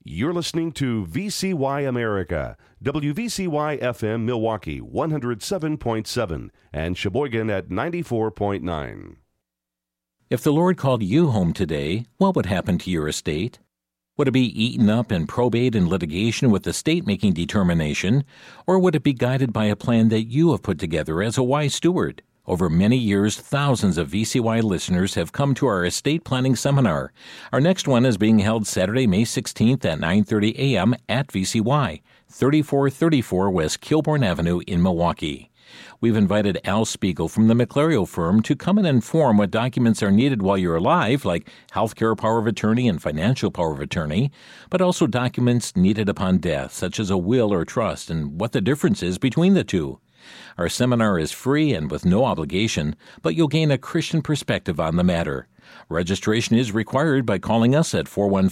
You're listening to VCY America, WVCY FM Milwaukee 107.7 and Sheboygan at 94.9. If the Lord called you home today, what would happen to your estate? Would it be eaten up in probate and litigation with the state making determination, or would it be guided by a plan that you have put together as a wise steward? Over many years, thousands of VCY listeners have come to our estate planning seminar. Our next one is being held Saturday, May 16th at 9:30 a.m. at VCY, 3434 West Kilbourne Avenue in Milwaukee. We've invited Al Spiegel from the McClario firm to come and inform what documents are needed while you're alive, like healthcare power of attorney and financial power of attorney, but also documents needed upon death, such as a will or trust, and what the difference is between the two. Our seminar is free and with no obligation, but you'll gain a Christian perspective on the matter. Registration is required by calling us at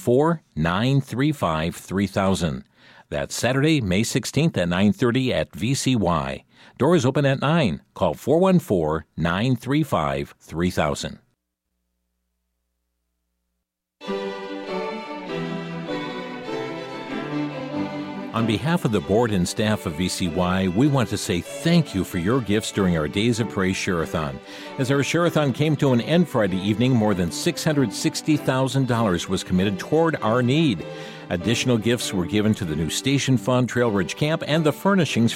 414-935-3000. That's Saturday, May 16th at 9:30 at VCY. Doors open at 9. Call 414-935-3000. On behalf of the board and staff of VCY, we want to say thank you for your gifts during our Days of Praise Share-a-thon. As our Share-a-thon came to an end Friday evening, more than $660,000 was committed toward our need. Additional gifts were given to the new Station Fund, Trail Ridge Camp, and the furnishings